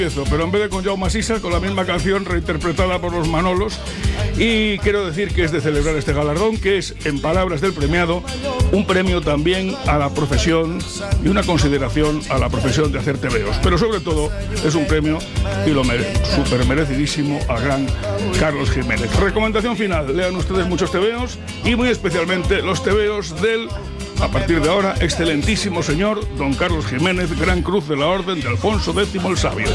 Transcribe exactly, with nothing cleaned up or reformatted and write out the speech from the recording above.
Pero en vez de con Jaume Sisa, con la misma canción reinterpretada por los Manolos. Y quiero decir que es de celebrar este galardón, que es, en palabras del premiado, un premio también a la profesión y una consideración a la profesión de hacer tebeos. Pero sobre todo es un premio, y lo mere- súper merecidísimo, al gran Carlos Jiménez. Recomendación final: lean ustedes muchos tebeos y muy especialmente los tebeos del, a partir de ahora, excelentísimo señor don Carlos Jiménez, Gran Cruz de la Orden de Alfonso X el Sabio.